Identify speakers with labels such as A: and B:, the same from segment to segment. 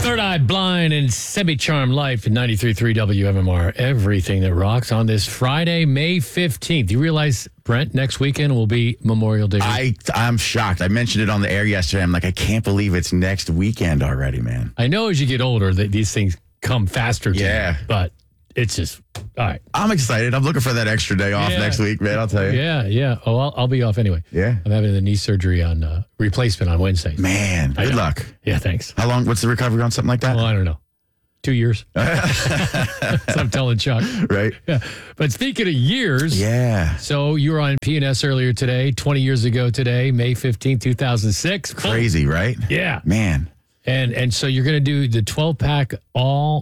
A: Third Eye Blind and Semi-Charmed Life in 93.3 WMMR. Everything that rocks on this Friday, May 15th. You realize, Brent, next weekend will be Memorial Day.
B: I'm shocked. I mentioned it on the air yesterday. I'm like, I can't believe it's next weekend already, man.
A: I know as you get older that these things come faster to you, but it's just, all right.
B: I'm excited. I'm looking for that extra day off next week, man. I'll tell you.
A: Yeah. Oh, I'll be off anyway.
B: Yeah.
A: I'm having the knee surgery on replacement on Wednesday.
B: Man, good luck.
A: Yeah, thanks.
B: How long? What's the recovery on something like that?
A: Well, I don't know. 2 years. So I'm telling Chuck.
B: Right.
A: Yeah. But speaking of years.
B: Yeah.
A: So you were on PNS earlier today, 20 years ago today, May 15th, 2006.
B: Crazy, right?
A: Yeah.
B: Man.
A: And so you're going to do the 12-pack all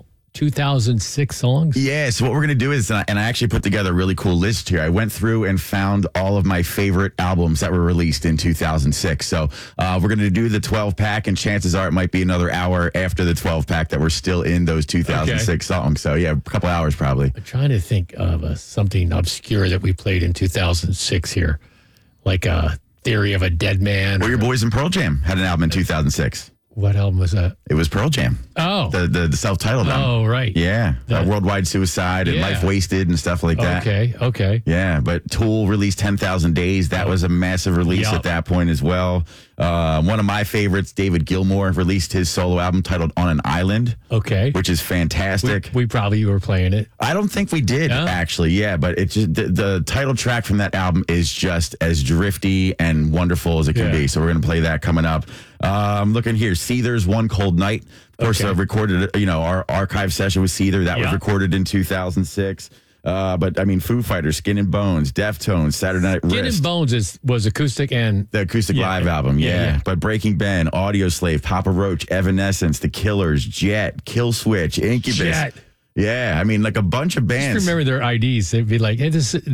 A: 2006 songs?
B: Yeah, so what we're going to do is, and I actually put together a really cool list here. I went through and found all of my favorite albums that were released in 2006. So we're going to do the 12-pack, and chances are it might be another hour after the 12-pack that we're still in those 2006 songs. So yeah, a couple hours probably.
A: I'm trying to think of something obscure that we played in 2006 here, like a Theory of a Dead Man.
B: Well, your boys in Pearl Jam had an album in 2006.
A: What album was that?
B: It was Pearl Jam.
A: Oh.
B: The self-titled album.
A: Oh, right.
B: Yeah. Worldwide Suicide and Life Wasted and stuff like that.
A: Okay.
B: Yeah, but Tool released 10,000 Days. That was a massive release at that point as well. One of my favorites, David Gilmour, released his solo album titled On an Island.
A: Okay.
B: Which is fantastic.
A: We probably were playing it.
B: I don't think we did, actually. Yeah, but it's just the title track from that album is just as drifty and wonderful as it can be. So we're going to play that coming up. I'm looking here. Seether's One Cold Night. Of course, I recorded, our archive session with Seether. That was recorded in 2006. But I mean, Foo Fighters, Skin and Bones, Deftones, Saturday Night Wrist.
A: Skin and Bones was acoustic and
B: the acoustic live album, But Breaking Ben, Audio Slave, Papa Roach, Evanescence, The Killers, Jet, Killswitch, Incubus.
A: Jet.
B: Yeah, I mean, like a bunch of bands.
A: Just remember their IDs. They'd be like, hey,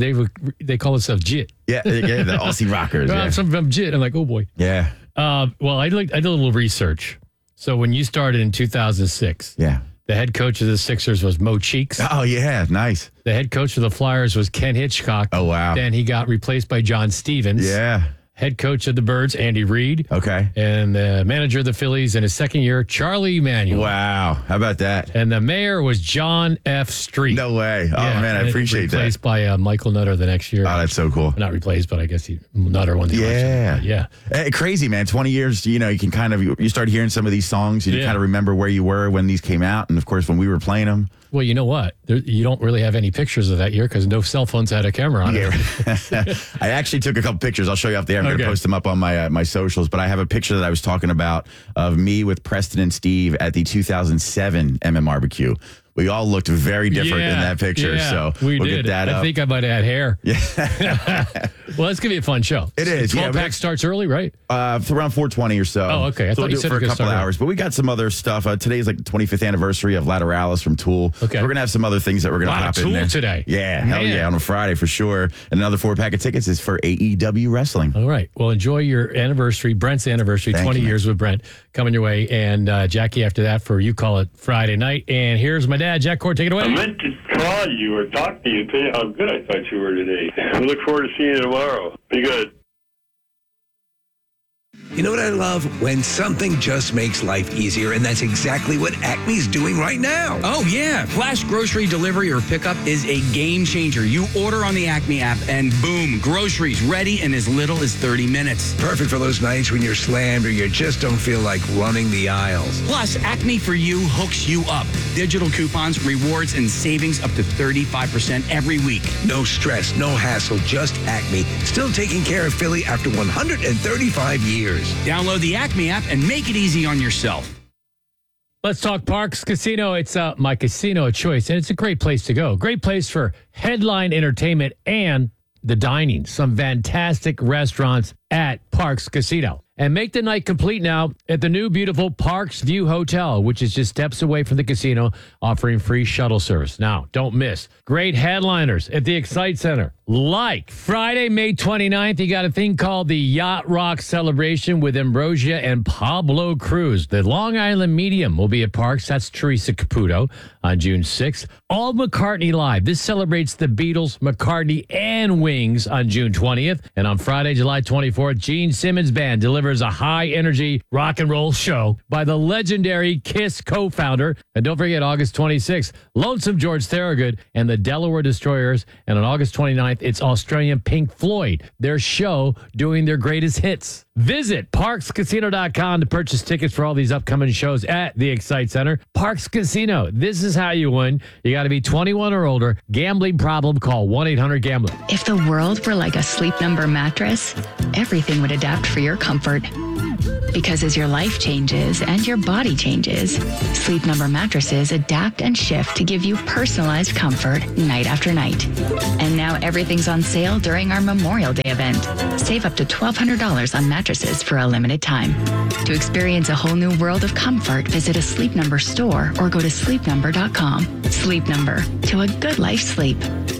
A: they call themselves JIT.
B: Yeah, the Aussie Rockers.
A: I'm JIT. I'm like, oh boy.
B: Yeah.
A: Well, I did a little research. So when you started in 2006, the head coach of the Sixers was Mo Cheeks.
B: Oh, yeah. Nice.
A: The head coach of the Flyers was Ken Hitchcock.
B: Oh, wow.
A: Then he got replaced by John Stevens.
B: Yeah.
A: Head coach of the Birds, Andy Reid.
B: Okay.
A: And the manager of the Phillies in his second year, Charlie Emanuel.
B: Wow. How about that?
A: And the mayor was John F. Street.
B: No way. Oh, man, I appreciate that.
A: Replaced by Michael Nutter the next year.
B: Oh, that's so cool.
A: Not replaced, but I guess Nutter won the election. Yeah.
B: Hey, crazy, man. 20 years, you can kind of, you start hearing some of these songs and you kind of remember where you were when these came out. And, of course, when we were playing them.
A: Well, you know what? You don't really have any pictures of that year because no cell phones had a camera on it.
B: I actually took a couple pictures. I'll show you off the air. I'm going to post them up on my socials. But I have a picture that I was talking about of me with Preston and Steve at the 2007 MMRBQ. We all looked very different in that picture. So we'll get that up.
A: I think I might have had hair.
B: Yeah.
A: Well, it's going to be a fun show.
B: It is.
A: 12-pack starts early, right?
B: Around 4:20 or so.
A: Oh, okay. I thought you said
B: for a couple hours. But we got some other stuff. Today's like the 25th anniversary of Lateralis from Tool.
A: Okay.
B: We're going to have some other things that we're going to pop in there.
A: Tool today.
B: Yeah. Hell yeah. On a Friday for sure. And another 4-pack of tickets is for AEW Wrestling.
A: All right. Well, enjoy your anniversary, Brent's anniversary, 20 years with Brent coming your way. And Jackie after that for You Call It Friday Night. And here's my dad, Jack Cord. Take it away.
C: I meant to call you or talk to you and tell you how good I thought you were today. I look forward to seeing you tomorrow. Be good.
D: You know what I love? When something just makes life easier, and that's exactly what Acme's doing right now.
E: Oh, yeah. Flash grocery delivery or pickup is a game changer. You order on the Acme app, and boom, groceries ready in as little as 30 minutes.
D: Perfect for those nights when you're slammed or you just don't feel like running the aisles.
E: Plus, Acme for You hooks you up. Digital coupons, rewards, and savings up to 35% every week.
D: No stress, no hassle, just Acme. Still taking care of Philly after 135 years.
E: Download the Acme app and make it easy on yourself.
A: Let's talk Parks Casino. It's my casino of choice, and it's a great place to go. Great place for headline entertainment and the dining. Some fantastic restaurants at Parks Casino. And make the night complete now at the new beautiful Parks View Hotel, which is just steps away from the casino, offering free shuttle service. Now, don't miss great headliners at the Excite Center, Like Friday, May 29th, you got a thing called the Yacht Rock Celebration with Ambrosia and Pablo Cruz. The Long Island Medium will be at Parks. That's Teresa Caputo on June 6th. All McCartney Live. This celebrates the Beatles, McCartney, and Wings on June 20th. And on Friday, July 24th, Gene Simmons Band delivers a high-energy rock and roll show by the legendary Kiss co-founder. And don't forget, August 26th, Lonesome George Thorogood and the Delaware Destroyers. And on August 29th, it's Australian Pink Floyd, their show doing their greatest hits. Visit ParksCasino.com to purchase tickets for all these upcoming shows at the Excite Center. Parks Casino, this is how you win. You got to be 21 or older. Gambling problem, call 1-800-GAMBLER.
F: If the world were like a Sleep Number mattress, everything would adapt for your comfort. Because as your life changes and your body changes, Sleep Number mattresses adapt and shift to give you personalized comfort night after night. And now everything's on sale during our Memorial Day event. Save up to $1,200 on mattresses for a limited time. To experience a whole new world of comfort, visit a Sleep Number store or go to sleepnumber.com. Sleep Number, to a good life sleep.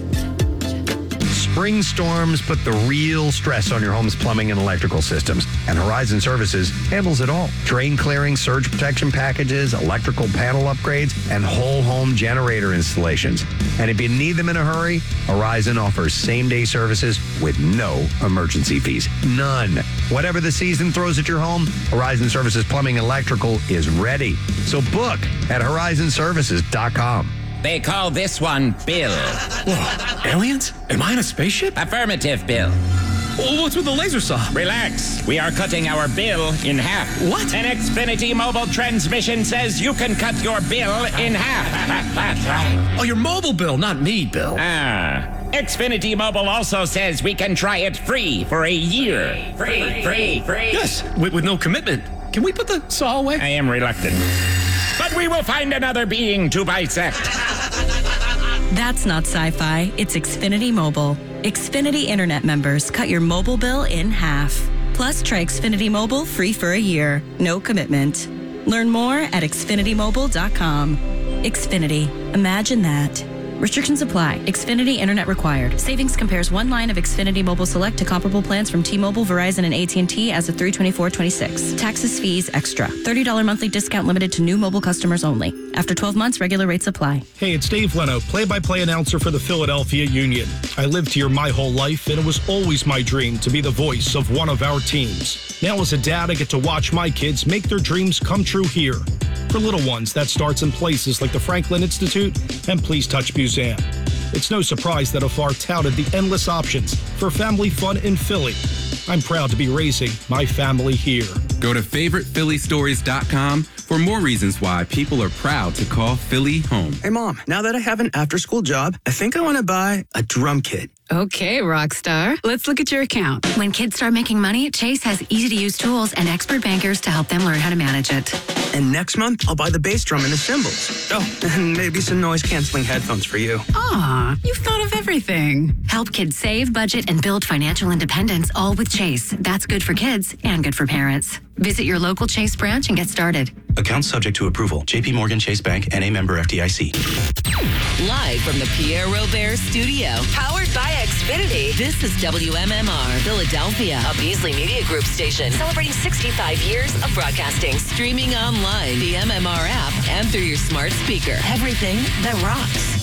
G: Spring storms put the real stress on your home's plumbing and electrical systems, and Horizon Services handles it all. Drain clearing, surge protection packages, electrical panel upgrades, and whole home generator installations. And if you need them in a hurry, Horizon offers same-day services with no emergency fees. None. Whatever the season throws at your home, Horizon Services Plumbing and Electrical is ready. So book at horizonservices.com.
H: They call this one Bill.
I: Whoa, aliens? Am I in a spaceship?
H: Affirmative, Bill.
I: Oh, what's with the laser saw?
H: Relax. We are cutting our bill in half.
I: What?
H: An Xfinity mobile transmission says you can cut your bill in half.
I: Oh, your mobile bill, not me, Bill.
H: Xfinity Mobile also says we can try it free for a year. Free.
I: Yes, with no commitment. Can we put the saw away?
H: I am reluctant. But we will find another being to bisect.
J: That's not sci-fi. It's Xfinity Mobile. Xfinity Internet members cut your mobile bill in half. Plus, try Xfinity Mobile free for a year. No commitment. Learn more at xfinitymobile.com. Xfinity. Imagine that. Restrictions apply. Xfinity Internet required. Savings compares one line of Xfinity Mobile Select to comparable plans from T-Mobile, Verizon, and AT&T as of 3/24/26. Taxes, fees, extra. $30 monthly discount limited to new mobile customers only. After 12 months, regular rates apply.
K: Hey, it's Dave Leno, play-by-play announcer for the Philadelphia Union. I lived here my whole life, and it was always my dream to be the voice of one of our teams. Now as a dad, I get to watch my kids make their dreams come true here. For little ones, that starts in places like the Franklin Institute and Please Touch Museum. It's no surprise that Afar touted the endless options for family fun in Philly. I'm proud to be raising my family here.
L: Go to favoritephillystories.com for more reasons why people are proud to call Philly home.
M: Hey, Mom, now that I have an after-school job, I think I want to buy a drum kit.
N: Okay, Rockstar. Let's look at your account. When kids start making money, Chase has easy-to-use tools and expert bankers to help them learn how to manage it.
M: And next month, I'll buy the bass drum and the cymbals. Oh, and maybe some noise-canceling headphones for you.
N: Aw, you've thought of everything. Help kids save, budget, and build financial independence, all with Chase. That's good for kids and good for parents. Visit your local Chase branch and get started.
O: Account subject to approval. JP Morgan Chase Bank, N.A. member FDIC.
P: Live from the Pierre Robert Studio. Powered by Xfinity. This is WMMR, Philadelphia, a Beasley Media Group station. Celebrating 65 years of broadcasting. Streaming online, the MMR app, and through your smart speaker. Everything that rocks.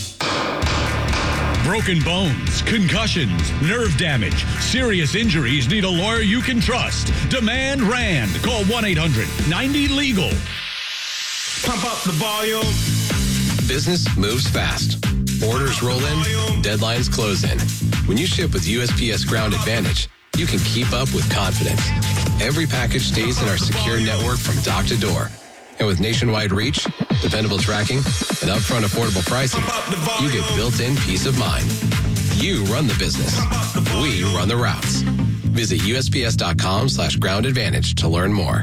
Q: Broken bones, concussions, nerve damage, serious injuries need a lawyer you can trust. Demand Rand. Call 1-800-90-LEGAL.
R: Pump up the volume.
S: Business moves fast. Orders roll in, deadlines close in. When you ship with USPS Ground Advantage, you can keep up with confidence. Every package stays in our secure network from dock to door. And with nationwide reach, dependable tracking, and upfront affordable pricing, you get built-in peace of mind. You run the business. We run the routes. Visit USPS.com/Ground Advantage to learn more.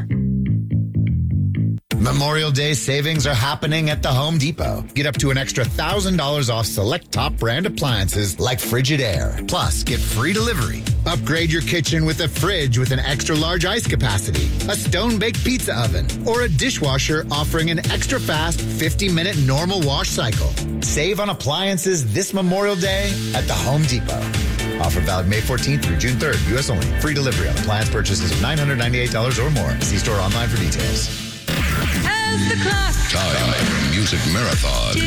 T: Memorial Day savings are happening at the Home Depot. Get up to an extra $1,000 off select top brand appliances like Frigidaire. Plus, get free delivery. Upgrade your kitchen with a fridge with an extra large ice capacity, a stone-baked pizza oven, or a dishwasher offering an extra fast 50-minute normal wash cycle. Save on appliances this Memorial Day at the Home Depot. Offer valid May 14th through June 3rd. U.S. only. Free delivery on appliance purchases of $998 or more. See store online for details.
U: As the clock.
V: Time for Music Marathon.